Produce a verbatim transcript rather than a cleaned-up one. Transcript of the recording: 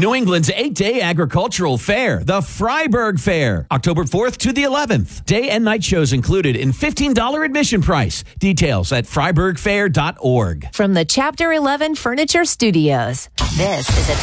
New England's eight-day agricultural fair, the Freiburg Fair, October fourth to the eleventh. Day and night shows included in fifteen dollars admission price. Details at freiburg fair dot org. From the Chapter eleven Furniture Studios, this is a